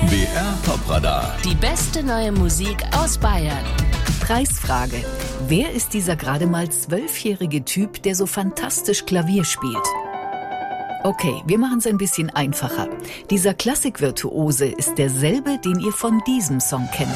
BR Top-Radar. Die beste neue Musik aus Bayern. Preisfrage. Wer ist dieser gerade mal 12-jährige Typ, der so fantastisch Klavier spielt? Okay, wir machen es ein bisschen einfacher. Dieser Klassikvirtuose ist derselbe, den ihr von diesem Song kennt.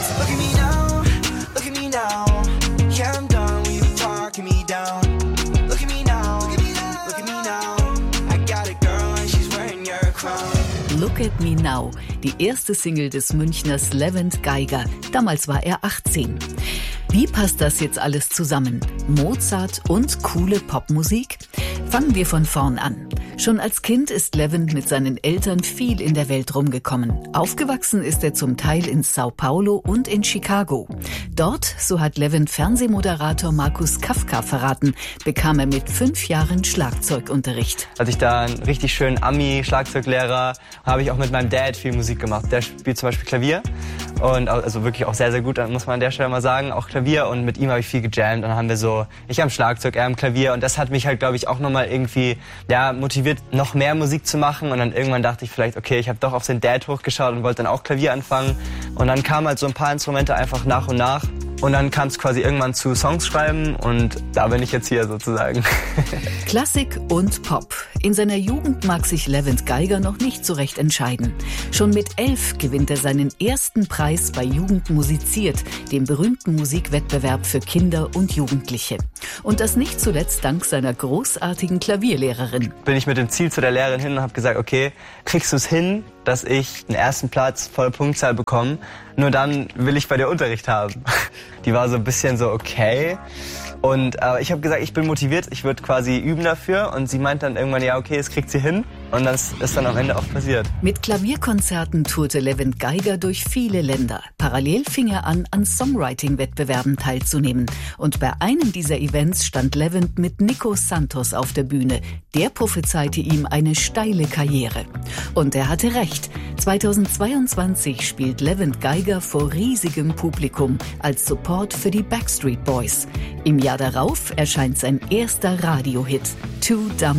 Look at Me Now, die erste Single des Münchners Levent Geiger. Damals war er 18. Wie passt das jetzt alles zusammen? Mozart und coole Popmusik? Fangen wir von vorn an. Schon als Kind ist Levent mit seinen Eltern viel in der Welt rumgekommen. Aufgewachsen ist er zum Teil in Sao Paulo und in Chicago. Dort, so hat Levent Fernsehmoderator Markus Kafka verraten, bekam er mit 5 Jahren Schlagzeugunterricht. Hatte ich da einen richtig schönen Ami-Schlagzeuglehrer, habe ich auch mit meinem Dad viel Musik gemacht. Der spielt zum Beispiel Klavier und also wirklich auch sehr, sehr gut, muss man an der Stelle mal sagen, auch Klavier, und mit ihm habe ich viel gejammt. Und dann haben wir so, ich am Schlagzeug, er am Klavier, und das hat mich halt, glaube ich, auch nochmal irgendwie motiviert, noch mehr Musik zu machen. Und dann irgendwann dachte ich vielleicht, okay, ich habe doch auf den Dad hochgeschaut und wollte dann auch Klavier anfangen. Und dann kamen halt so ein paar Instrumente einfach nach und nach. Und dann kam es quasi irgendwann zu Songs schreiben, und da bin ich jetzt hier sozusagen. Klassik und Pop. In seiner Jugend mag sich Levent Geiger noch nicht so recht entscheiden. Schon mit 11 gewinnt er seinen ersten Preis bei Jugend musiziert, dem berühmten Musikwettbewerb für Kinder und Jugendliche. Und das nicht zuletzt dank seiner großartigen Klavierlehrerin. Bin ich mit dem Ziel zu der Lehrerin hin und habe gesagt, okay, kriegst du es hin, dass ich den ersten Platz, volle Punktzahl bekomme? Nur dann will ich bei dir Unterricht haben. Die war so ein bisschen so, okay. Und ich habe gesagt, ich bin motiviert, ich würde quasi üben dafür. Und sie meint dann irgendwann, ja okay, das kriegt sie hin. Und das ist dann am Ende auch passiert. Mit Klavierkonzerten tourte Levent Geiger durch viele Länder. Parallel fing er an Songwriting-Wettbewerben teilzunehmen. Und bei einem dieser Events stand Levent mit Nico Santos auf der Bühne. Der prophezeite ihm eine steile Karriere. Und er hatte recht. 2022 spielt Levent Geiger vor riesigem Publikum als Support für die Backstreet Boys. Im Jahr darauf erscheint sein erster Radiohit, Too Dumb